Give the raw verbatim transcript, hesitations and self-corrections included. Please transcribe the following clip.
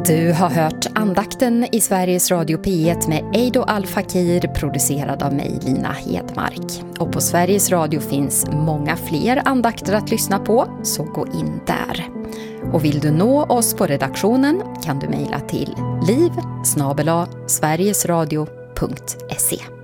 Du har hört andakten i Sveriges Radio P ett med Eido Al-Fakir, producerad av mig, Lina Hedmark. Och på Sveriges Radio finns många fler andakter att lyssna på, så gå in där. Och vill du nå oss på redaktionen kan du mejla till liv snabel-a sverigesradio punkt se.